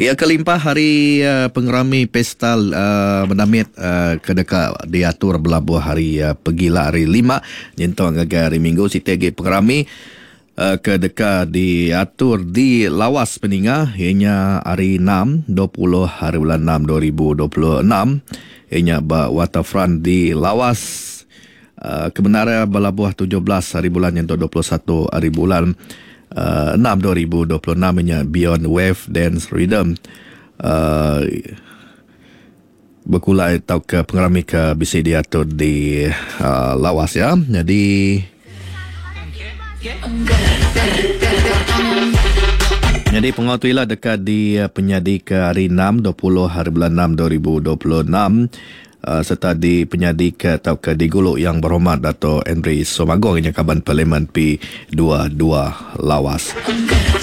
Ya, kelimpah hari pengerami pesta menamit kedeka diatur berlabuh hari pegila hari 5 nyentong agak hari Minggu sitegi pengerami kedeka diatur di lawas peningah ianya hari 6 20 hari bulan 6 2026 ianya waterfront di lawas kebenaran berlabuh 17 hari bulan yang 21 hari bulan 6 2026 nya Beyond Wave Dance Rhythm berkulai atau ke pengerami ke bisa diatur di lawas ya. Jadi pengatuilah dekat di penyadi ke hari 6 20 hari bulan 6 2026 serta di penyadi atau ke diguluk yang berhormat Dato' Henry Somagong yang Kaban Parlimen P22 Lawas.